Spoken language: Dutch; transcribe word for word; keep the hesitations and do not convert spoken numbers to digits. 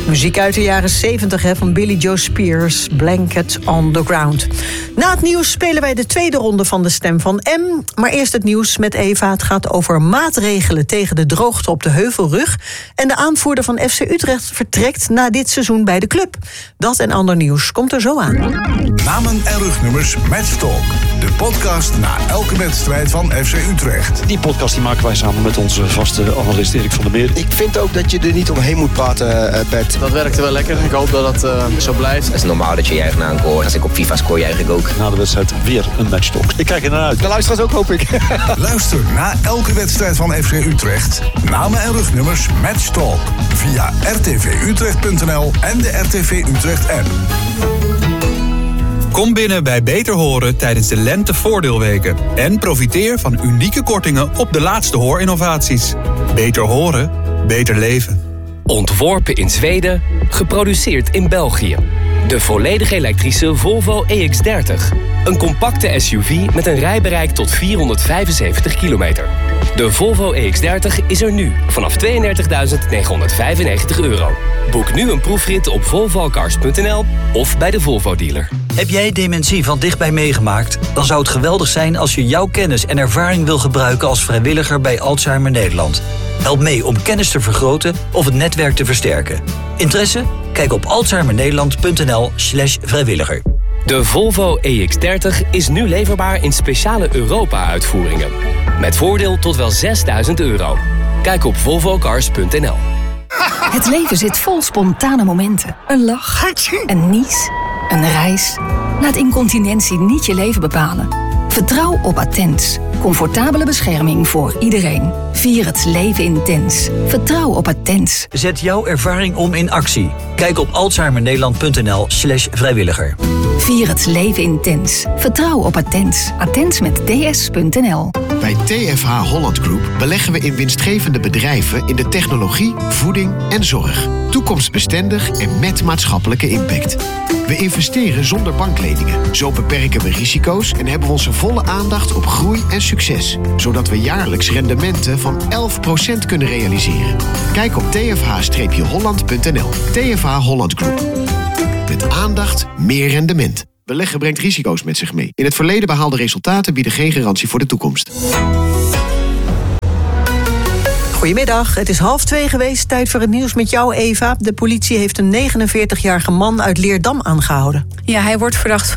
Muziek uit de jaren zeventig hè, van Billy Joe Spears, Blanket on the Ground. Na het nieuws spelen wij de tweede ronde van de Stem van M. Maar eerst het nieuws met Eva. Het gaat over maatregelen tegen de droogte op de Heuvelrug. En de aanvoerder van F C Utrecht vertrekt na dit seizoen bij de club. Dat en ander nieuws komt er zo aan. Namen en rugnummers Match Talk. De podcast na elke wedstrijd van F C Utrecht. Die podcast die maken wij samen met onze vaste analist Erik van der Meer. Ik vind ook dat je er niet omheen moet praten, uh, Bert. Dat werkte wel lekker. Ik hoop dat dat uh, zo blijft. Het is normaal dat je juicht na een goal. Als ik op FIFA scoor, juich ik ook. Na de wedstrijd weer een matchtalk. Ik kijk er naar uit. De luisteraars ook, hoop ik. Luister na elke wedstrijd van F C Utrecht. Namen en rugnummers Match Talk. Via r t v utrecht punt n l en de R T V Utrecht app. Kom binnen bij Beter Horen tijdens de Lente-voordeelweken. En profiteer van unieke kortingen op de laatste hoorinnovaties. Beter horen, beter leven. Ontworpen in Zweden, geproduceerd in België. De volledig elektrische Volvo E X dertig. Een compacte S U V met een rijbereik tot vierhonderdvijfenzeventig kilometer. De Volvo E X dertig is er nu vanaf tweeëndertigduizend negenhonderdvijfennegentig euro. Boek nu een proefrit op volvocars punt n l of bij de Volvo-dealer. Heb jij dementie van dichtbij meegemaakt? Dan zou het geweldig zijn als je jouw kennis en ervaring wil gebruiken als vrijwilliger bij Alzheimer Nederland. Help mee om kennis te vergroten of het netwerk te versterken. Interesse? Kijk op alzheimernederland punt n l slash vrijwilliger. De Volvo E X dertig is nu leverbaar in speciale Europa-uitvoeringen. Met voordeel tot wel zesduizend euro. Kijk op volvocars punt n l. Het leven zit vol spontane momenten. Een lach, een nies, een reis. Laat incontinentie niet je leven bepalen. Vertrouw op Attens. Comfortabele bescherming voor iedereen. Vier het leven intens. Vertrouw op Attens. Zet jouw ervaring om in actie. Kijk op alzheimernederland punt n l slash vrijwilliger. Vier het leven intens. Vertrouw op Attens. Attens met d s punt n l. Bij T F H Holland Group beleggen we in winstgevende bedrijven in de technologie, voeding en zorg. Toekomstbestendig en met maatschappelijke impact. We investeren zonder bankleningen. Zo beperken we risico's en hebben we onze volle aandacht op groei en succes. Zodat we jaarlijks rendementen van elf procent kunnen realiseren. Kijk op t f h holland punt n l. T F H Holland Group. Met aandacht meer rendement. Beleggen brengt risico's met zich mee. In het verleden behaalde resultaten bieden geen garantie voor de toekomst. Goedemiddag, het is half twee geweest. Tijd voor het nieuws met jou, Eva. De politie heeft een negenenveertigjarige man uit Leerdam aangehouden. Ja, hij wordt verdacht van